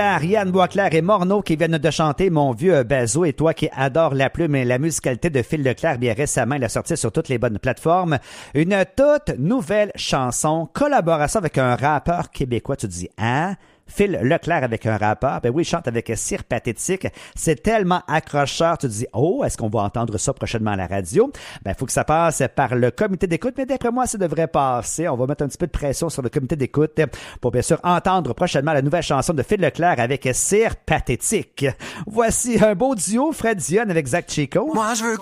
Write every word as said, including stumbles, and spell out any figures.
Ariane Boisclair et Morneau qui viennent de chanter Mon vieux Bazo, et toi qui adore la plume et la musicalité de Phil Leclerc, bien récemment, il a sorti sur toutes les bonnes plateformes une toute nouvelle chanson, collaboration avec un rappeur québécois. Tu te dis, hein? Phil Leclerc avec un rappeur, ben oui, il chante avec Cire Pathétique. C'est tellement accrocheur, tu te dis, oh, est-ce qu'on va entendre ça prochainement à la radio? Ben, il faut que ça passe par le comité d'écoute, mais d'après moi, ça devrait passer. On va mettre un petit peu de pression sur le comité d'écoute pour bien sûr entendre prochainement la nouvelle chanson de Phil Leclerc avec Cire Pathétique. Voici un beau duo, Fred Dionne avec Zach Chico. Moi, je veux